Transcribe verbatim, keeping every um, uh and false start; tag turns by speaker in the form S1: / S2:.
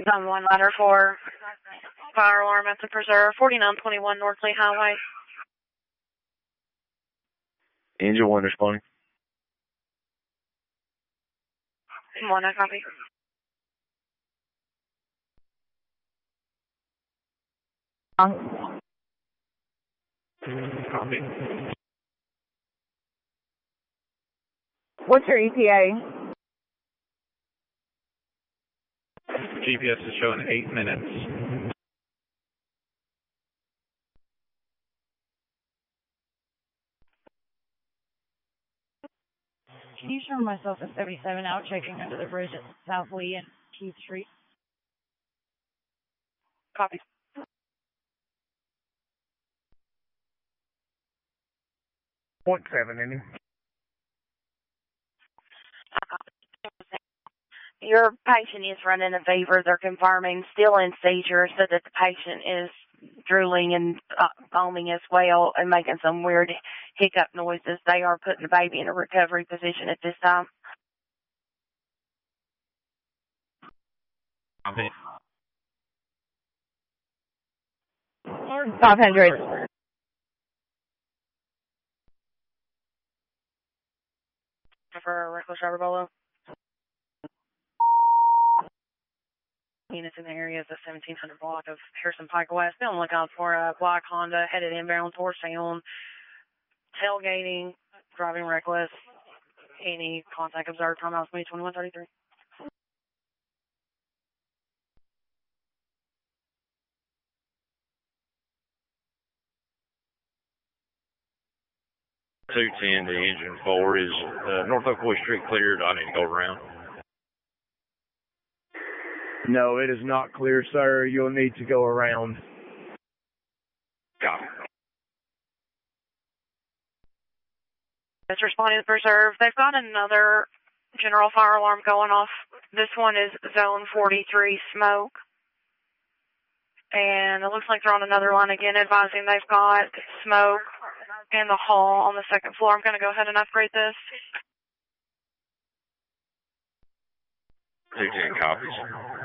S1: Zone one ladder for fire alarm at the preserve, forty-nine twenty-one North Lee Highway.
S2: Angel one responding.
S1: One, I copy.
S3: Um,
S2: Copy.
S3: what's your E T A?
S2: G P S is showing eight minutes.
S3: Can you show myself at seventy-seven out checking under the bridge at South Lee and Keith Street?
S1: Copy.
S2: Point seven, any?
S1: Your patient is running a fever. They're confirming still in seizure, so that the patient is drooling and uh, foaming as well and making some weird hiccup noises. They are putting the baby in a recovery position at this time.
S2: Copy.
S3: five hundred.
S1: For a reckless driver below. Units in the area is the seventeen hundred block of Harrison Pike West. Be on the lookout for a black Honda headed inbound towards town. Tailgating, driving reckless. Any contact observed, time out me twenty-one thirty-three.
S2: two ten, the engine four is uh, North Oakwood Street cleared. I need to go around.
S4: No, it is not clear, sir. You'll need to go around.
S2: Copy.
S1: It's responding to the preserve. They've got another general fire alarm going off. This one is zone forty-three smoke. And it looks like they're on another line again, advising they've got smoke in the hall on the second floor. I'm going to go ahead and upgrade this.
S2: two ten copies.